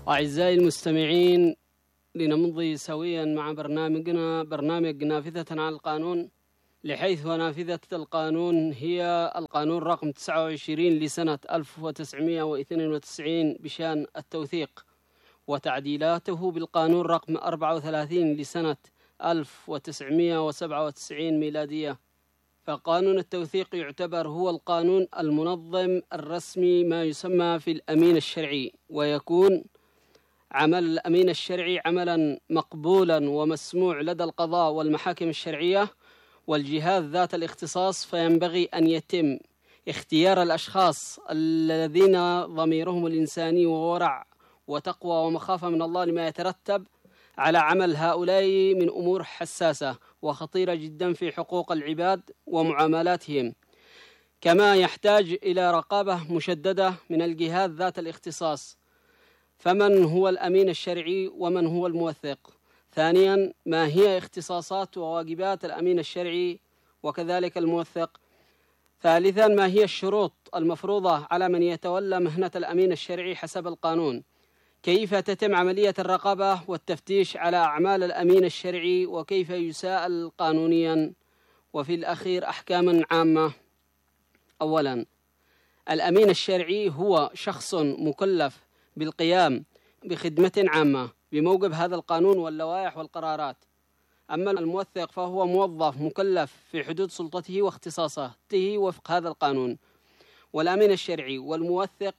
أعزائي المستمعين، لنمضي سويا مع برنامج نافذة عن القانون، لحيث نافذة القانون هي القانون رقم 29 لسنة 1992 بشأن التوثيق، وتعديلاته بالقانون رقم 34 لسنة 1997 ميلادية. فقانون التوثيق يعتبر هو القانون المنظم الرسمي ما يسمى في الأمين الشرعي، ويكون عمل الأمين الشرعي عملا مقبولا ومسموع لدى القضاء والمحاكم الشرعية والجهات ذات الاختصاص. فينبغي أن يتم اختيار الأشخاص الذين ضميرهم الإنساني وورع وتقوى ومخافة من الله لما يترتب على عمل هؤلاء من أمور حساسة وخطيرة جدا في حقوق العباد ومعاملاتهم، كما يحتاج إلى رقابة مشددة من الجهات ذات الاختصاص. فمن هو الأمين الشرعي ومن هو الموثق؟ ثانيا، ما هي اختصاصات وواجبات الأمين الشرعي وكذلك الموثق؟ ثالثا، ما هي الشروط المفروضة على من يتولى مهنة الأمين الشرعي حسب القانون؟ كيف تتم عملية الرقابة والتفتيش على أعمال الأمين الشرعي وكيف يساءل قانونيا؟ وفي الأخير أحكام عامة. أولا، الأمين الشرعي هو شخص مكلف بالقيام بخدمة عامة بموجب هذا القانون واللوائح والقرارات. أما الموثق فهو موظف مكلف في حدود سلطته واختصاصاته وفق هذا القانون. والأمين الشرعي والموثق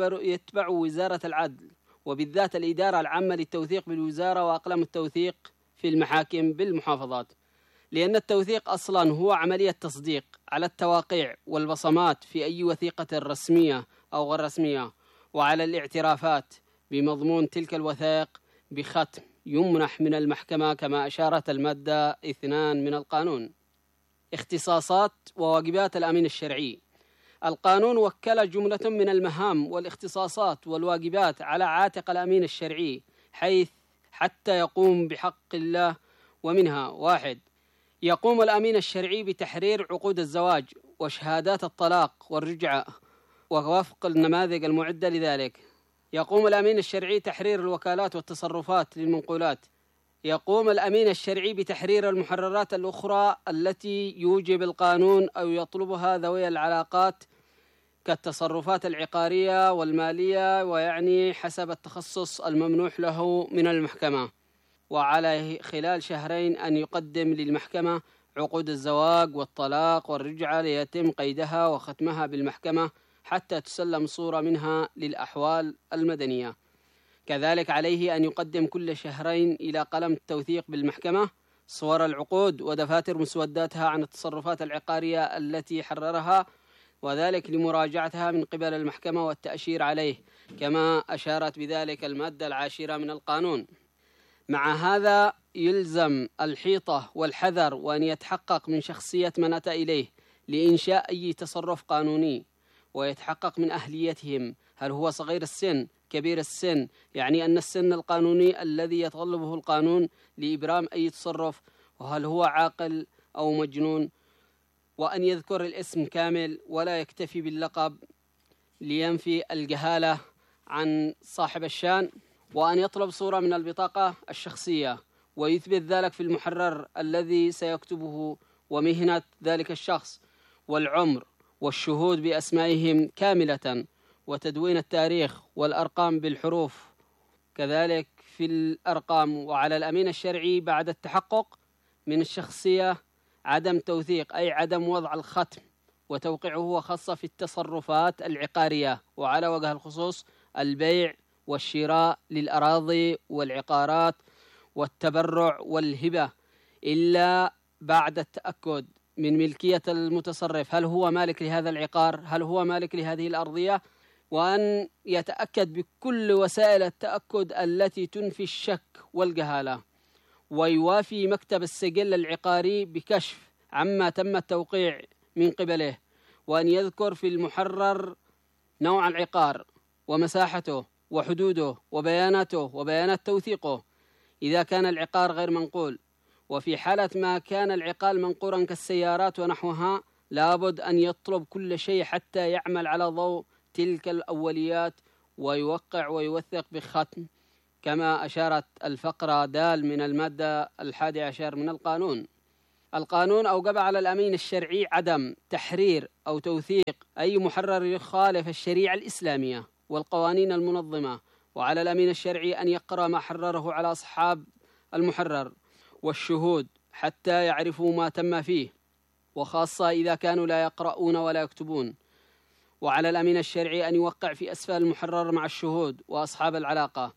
يتبع وزارة العدل، وبالذات الإدارة العامة للتوثيق بالوزارة وأقلام التوثيق في المحاكم بالمحافظات، لأن التوثيق أصلا هو عملية تصديق على التواقيع والبصمات في أي وثيقة رسمية أو غير رسمية، وعلى الاعترافات بمضمون تلك الوثائق بختم يمنح من المحكمة كما أشارت المادة 2 من القانون. اختصاصات وواجبات الأمين الشرعي. القانون وكل جملة من المهام والاختصاصات والواجبات على عاتق الأمين الشرعي حيث حتى يقوم بحق الله، ومنها: 1. يقوم الأمين الشرعي بتحرير عقود الزواج وشهادات الطلاق والرجعة ووفق النماذج المعدة لذلك. يقوم الأمين الشرعي تحرير الوكالات والتصرفات للمنقولات. يقوم الأمين الشرعي بتحرير المحررات الأخرى التي يوجب القانون أو يطلبها ذوي العلاقات كالتصرفات العقارية والمالية، ويعني حسب التخصص الممنوح له من المحكمة. وعليه خلال 2 شهرين أن يقدم للمحكمة عقود الزواج والطلاق والرجعة ليتم قيدها وختمها بالمحكمة حتى تسلم صورة منها للأحوال المدنية. كذلك عليه أن يقدم كل 2 شهرين إلى قلم التوثيق بالمحكمة صور العقود ودفاتر مسوداتها عن التصرفات العقارية التي حررها، وذلك لمراجعتها من قبل المحكمة والتأشير عليه، كما أشارت بذلك المادة 10 من القانون. مع هذا يلزم الحيطة والحذر وأن يتحقق من شخصية من أتى إليه لإنشاء أي تصرف قانوني، ويتحقق من أهليتهم، هل هو صغير السن كبير السن، يعني أن السن القانوني الذي يتطلبه القانون لإبرام أي تصرف، وهل هو عاقل أو مجنون، وأن يذكر الاسم كامل ولا يكتفي باللقب لينفي الجهالة عن صاحب الشان، وأن يطلب صورة من البطاقة الشخصية ويثبت ذلك في المحرر الذي سيكتبه ومهنة ذلك الشخص والعمر والشهود بأسمائهم كاملة وتدوين التاريخ والأرقام بالحروف كذلك في الأرقام. وعلى الأمين الشرعي بعد التحقق من الشخصية عدم توثيق، أي عدم وضع الختم وتوقيعه، وخاصة في التصرفات العقارية وعلى وجه الخصوص البيع والشراء للأراضي والعقارات والتبرع والهبة، إلا بعد التأكد من ملكية المتصرف، هل هو مالك لهذا العقار، هل هو مالك لهذه الأرضية، وأن يتأكد بكل وسائل التأكد التي تنفي الشك والجهالة، ويوافي مكتب السجل العقاري بكشف عما تم التوقيع من قبله، وأن يذكر في المحرر نوع العقار ومساحته وحدوده وبياناته وبيانات توثيقه إذا كان العقار غير منقول. وفي حالة ما كان العقار منقورا كالسيارات ونحوها لابد أن يطلب كل شيء حتى يعمل على ضوء تلك الأوليات ويوقع ويوثق بختم، كما أشارت الفقرة دال من المادة 11 من القانون. القانون أوجب على الأمين الشرعي عدم تحرير أو توثيق أي محرر يخالف الشريعة الإسلامية والقوانين المنظمة، وعلى الأمين الشرعي أن يقرأ ما حرره على أصحاب المحرر والشهود حتى يعرفوا ما تم فيه، وخاصة إذا كانوا لا يقرؤون ولا يكتبون. وعلى الأمين الشرعي أن يوقع في أسفل المحرر مع الشهود وأصحاب العلاقة.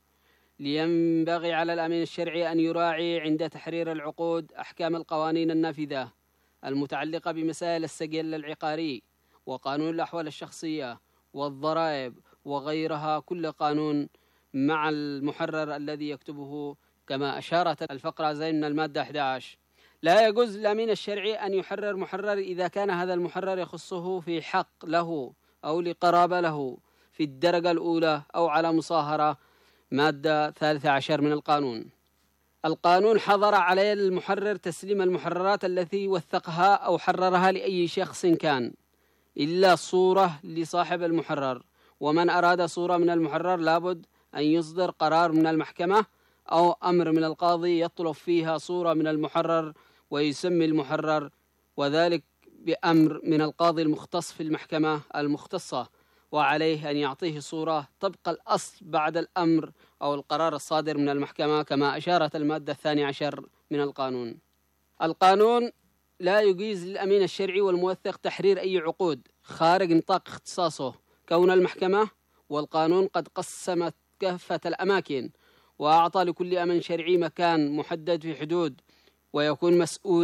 ينبغي على الأمين الشرعي أن يراعي عند تحرير العقود أحكام القوانين النافذة المتعلقة بمسائل السجل العقاري وقانون الأحوال الشخصية والضرائب وغيرها، كل قانون مع المحرر الذي يكتبه، كما أشارت الفقرة زي من المادة 11. لا يجوز للأمين الشرعي أن يحرر محرر إذا كان هذا المحرر يخصه في حق له أو لقرابة له في الدرجة الأولى أو على مصاهرة، مادة 13 من القانون. القانون حظر على المحرر تسليم المحررات التي وثقها أو حررها لأي شخص كان، إلا صورة لصاحب المحرر، ومن أراد صورة من المحرر لابد أن يصدر قرار من المحكمة أو أمر من القاضي يطلب فيها صورة من المحرر ويسمي المحرر، وذلك بأمر من القاضي المختص في المحكمة المختصة، وعليه أن يعطيه صورة طبق الأصل بعد الأمر أو القرار الصادر من المحكمة، كما أشارت المادة 12 من القانون. القانون لا يجيز للأمين الشرعي والموثق تحرير أي عقود خارج نطاق اختصاصه، كون المحكمة والقانون قد قسمت كافة الأماكن وأعطى لكل أمين شرعي مكان محدد في حدود، ويكون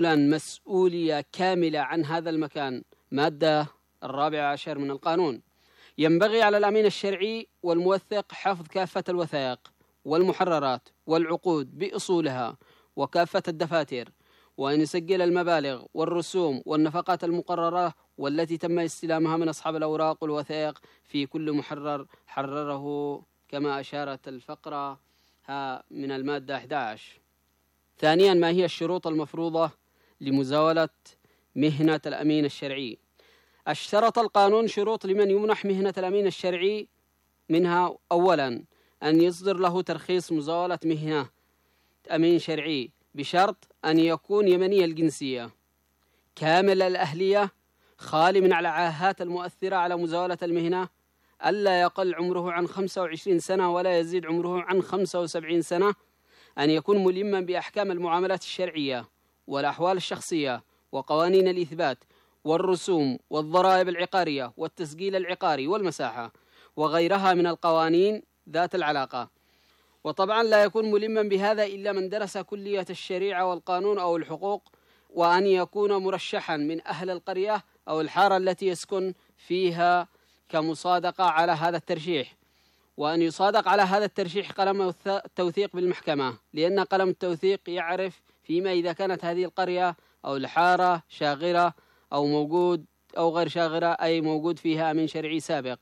مسؤولية كاملة عن هذا المكان، مادة 14 من القانون. ينبغي على الأمين الشرعي والموثق حفظ كافة الوثائق والمحررات والعقود بأصولها وكافة الدفاتر، وأن يسجل المبالغ والرسوم والنفقات المقررة والتي تم استلامها من أصحاب الأوراق والوثائق في كل محرر حرره، كما أشارت الفقرة من المادة 11. ثانيا، ما هي الشروط المفروضة لمزاولة مهنة الأمين الشرعي؟ اشترط القانون شروط لمن يمنح مهنة الأمين الشرعي، منها أولا أن يصدر له ترخيص مزاولة مهنة أمين شرعي، بشرط أن يكون يمني الجنسية كامل الأهلية خالي من العاهات المؤثرة على مزاولة المهنة، ألا يقل عمره عن 25 سنة ولا يزيد عمره عن 75 سنة، أن يكون ملما بأحكام المعاملات الشرعية والأحوال الشخصية وقوانين الإثبات والرسوم والضرائب العقارية والتسجيل العقاري والمساحة وغيرها من القوانين ذات العلاقة. وطبعا لا يكون ملما بهذا إلا من درس كلية الشريعة والقانون أو الحقوق، وأن يكون مرشحا من أهل القرية أو الحارة التي يسكن فيها كمصادقة على هذا الترشيح، وأن يصادق على هذا الترشيح قلم التوثيق بالمحكمة، لأن قلم التوثيق يعرف فيما إذا كانت هذه القرية أو الحارة شاغرة أو موجود أو غير شاغرة، أي موجود فيها أمين شرعي سابق.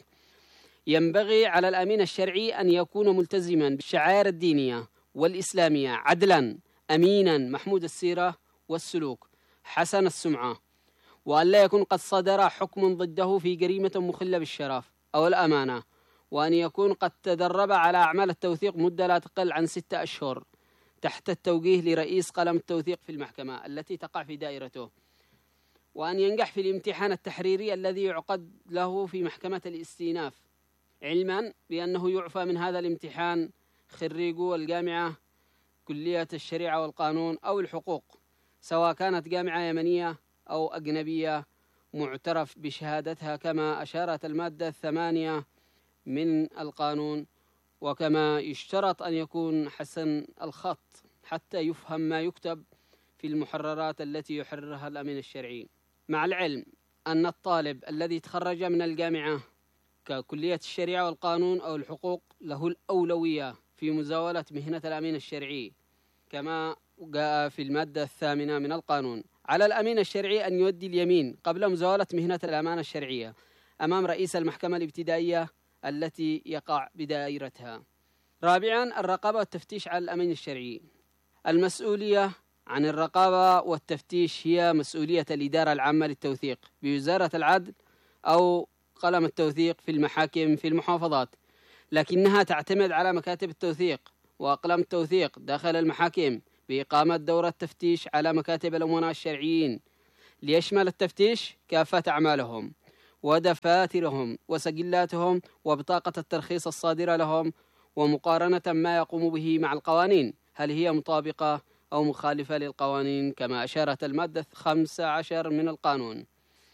ينبغي على الأمين الشرعي أن يكون ملتزما بالشعائر الدينية والإسلامية عدلا أمينا محمود السيرة والسلوك حسن السمعة، وأن لا يكون قد صدر حكم ضده في جريمة مخلة بالشرف أو الأمانة، وأن يكون قد تدرب على أعمال التوثيق مدة لا تقل عن 6 أشهر تحت التوجيه لرئيس قلم التوثيق في المحكمة التي تقع في دائرته، وأن ينجح في الامتحان التحريري الذي يعقد له في محكمة الاستئناف، علما بأنه يعفى من هذا الامتحان خريجو الجامعة كلية الشريعة والقانون أو الحقوق، سواء كانت جامعة يمنية أو أجنبية معترف بشهادتها، كما أشارت المادة 8 من القانون. وكما يشترط أن يكون حسن الخط حتى يفهم ما يكتب في المحررات التي يحررها الأمين الشرعي، مع العلم أن الطالب الذي تخرج من الجامعة ككلية الشريعة والقانون أو الحقوق له الأولوية في مزاولة مهنة الأمين الشرعي، كما جاء في المادة 8 من القانون. على الأمين الشرعي أن يؤدي اليمين قبل مزاولة مهنة الأمانة الشرعية أمام رئيس المحكمة الابتدائية التي يقع بدائرتها. رابعا، الرقابة والتفتيش على الأمين الشرعي. المسؤولية عن الرقابة والتفتيش هي مسؤولية الإدارة العامة للتوثيق بوزارة العدل أو قلم التوثيق في المحاكم في المحافظات، لكنها تعتمد على مكاتب التوثيق وأقلام التوثيق داخل المحاكم بإقامة دورة تفتيش على مكاتب الأمناء الشرعيين ليشمل التفتيش كافة أعمالهم ودفاترهم وسجلاتهم وبطاقة الترخيص الصادرة لهم، ومقارنة ما يقوم به مع القوانين هل هي مطابقة أو مخالفة للقوانين كما أشارت المادة 15 من القانون.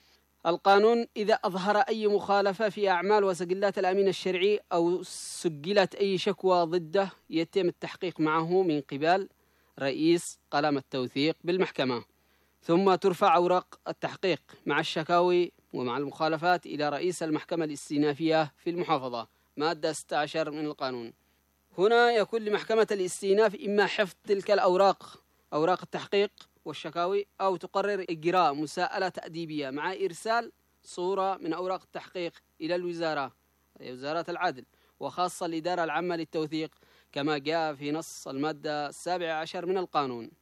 القانون إذا أظهر أي مخالفة في أعمال وسجلات الأمين الشرعي أو سجلت أي شكوى ضده يتم التحقيق معه من قبل رئيس قلم التوثيق بالمحكمة، ثم ترفع أوراق التحقيق مع الشكاوي ومع المخالفات إلى رئيس المحكمة الاستئنافية في المحافظة، مادة 16 من القانون. هنا يكون لمحكمة الاستئناف إما حفظ تلك الأوراق أوراق التحقيق والشكاوي، أو تقرر إجراء مساءلة تأديبية مع إرسال صورة من أوراق التحقيق إلى الوزارة، وزارة العدل، وخاصة الإدارة العامة للتوثيق كما جاء في نص المادة 17 من القانون.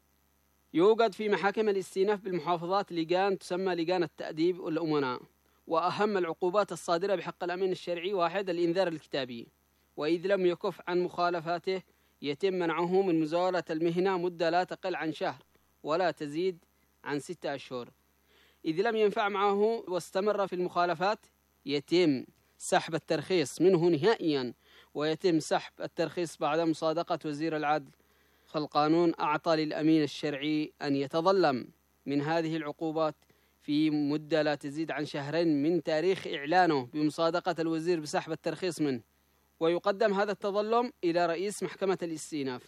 يوجد في محاكم الاستئناف بالمحافظات لجان تسمى لجان التأديب والأمناء، وأهم العقوبات الصادرة بحق الأمين الشرعي: 1. الإنذار الكتابي، وإذ لم يكف عن مخالفاته يتم منعه من مزاولة المهنة مدة لا تقل عن شهر ولا تزيد عن 6 أشهر. إذ لم ينفع معه واستمر في المخالفات يتم سحب الترخيص منه نهائيا، ويتم سحب الترخيص بعد مصادقة وزير العدل. فالقانون أعطى للأمين الشرعي أن يتظلم من هذه العقوبات في مدة لا تزيد عن 2 شهر من تاريخ إعلانه بمصادقة الوزير بسحب الترخيص منه، ويقدم هذا التظلم إلى رئيس محكمة الاستئناف.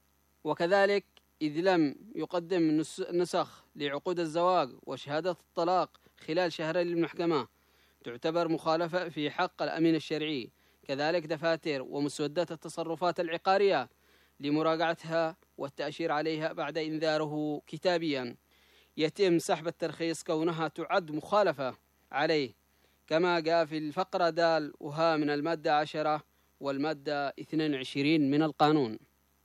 وكذلك إذ لم يقدم نسخ لعقود الزواج وشهادة الطلاق خلال 2 شهر للمحكمة تعتبر مخالفة في حق الأمين الشرعي. كذلك دفاتر ومسودات التصرفات العقارية لمراجعتها والتأشير عليها بعد إنذاره كتابيا يتم سحب الترخيص كونها تعد مخالفة عليه، كما جاء في الفقرة د وها من المادة 10 والمادة 22 من القانون.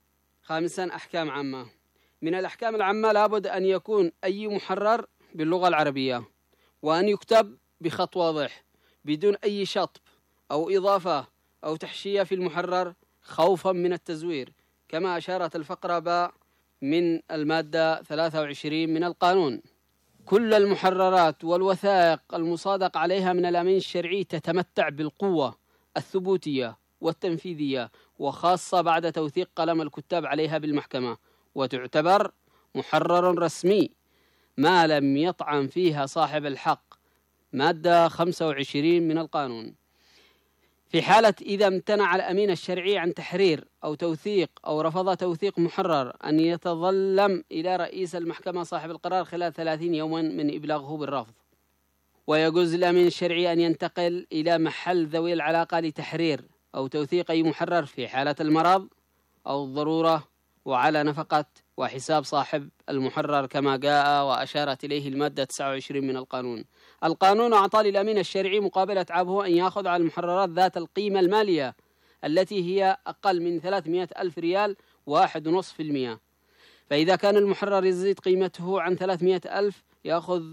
5. أحكام عامة. من الأحكام العامة لابد أن يكون أي محرر باللغة العربية، وأن يكتب بخط واضح بدون أي شطب أو إضافة أو تحشية في المحرر خوفا من التزوير، كما أشارت الفقرة ب من المادة 23 من القانون. كل المحررات والوثائق المصادق عليها من الأمين الشرعي تتمتع بالقوة الثبوتية والتنفيذية، وخاصة بعد توثيق قلم الكتاب عليها بالمحكمة، وتعتبر محرر رسمي ما لم يطعن فيها صاحب الحق، مادة 25 من القانون. في حالة إذا امتنع الأمين الشرعي عن تحرير أو توثيق أو رفض توثيق محرر أن يتظلم إلى رئيس المحكمة صاحب القرار خلال 30 يوما من إبلاغه بالرفض. ويجوز للأمين الشرعي أن ينتقل إلى محل ذوي العلاقة لتحرير أو توثيق أي محرر في حالة المرض أو الضرورة وعلى نفقة وحساب صاحب المحرر كما جاء وأشارت إليه المادة 29 من القانون. القانون أعطى للأمين الشرعي مقابل أتعابه أن يأخذ على المحررات ذات القيمة المالية التي هي أقل من 300 ألف ريال 1.5%، فإذا كان المحرر يزيد قيمته عن 300 ألف يأخذ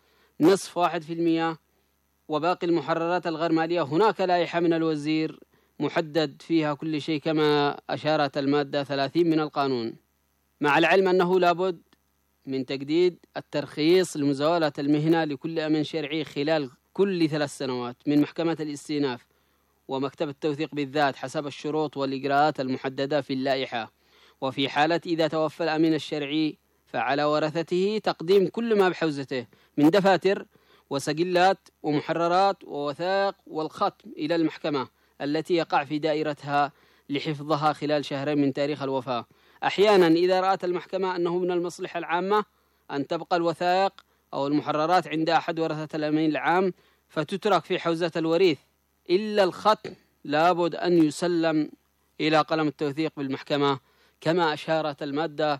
نصف 1%، وباقي المحررات الغير مالية هناك لائحة من الوزير محدد فيها كل شيء كما أشارت المادة 30 من القانون. مع العلم أنه لابد من تجديد الترخيص لمزاولة المهنة لكل أمين شرعي خلال كل 3 سنوات من محكمة الاستئناف ومكتب التوثيق بالذات حسب الشروط والإجراءات المحددة في اللائحة. وفي حالة إذا توفى الأمين الشرعي فعلى ورثته تقديم كل ما بحوزته من دفاتر وسجلات ومحررات ووثائق والختم إلى المحكمة التي يقع في دائرتها لحفظها خلال 2 شهر من تاريخ الوفاة. أحيانا إذا رأت المحكمة أنه من المصلحة العامة أن تبقى الوثائق أو المحررات عند أحد ورثة الأمين العام فتترك في حوزة الوريث، إلا الختم لابد أن يسلم إلى قلم التوثيق بالمحكمة كما أشارت المادة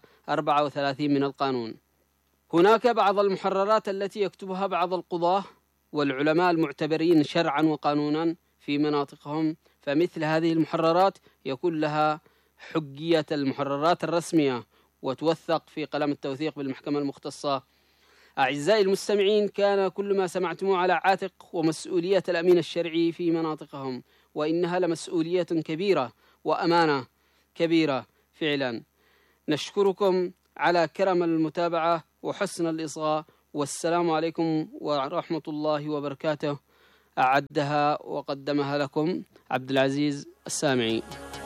34 من القانون. هناك بعض المحررات التي يكتبها بعض القضاة والعلماء المعتبرين شرعا وقانونا في مناطقهم، فمثل هذه المحررات يكون لها حجية المحررات الرسمية وتوثق في قلم التوثيق بالمحكمة المختصة. أعزائي المستمعين، كان كل ما سمعتموه على عاتق ومسؤولية الأمين الشرعي في مناطقهم، وإنها لمسؤولية كبيرة وأمانة كبيرة فعلا. نشكركم على كرم المتابعة وحسن الإصغاء، والسلام عليكم ورحمة الله وبركاته. أعدها وقدمها لكم عبد العزيز السامعي.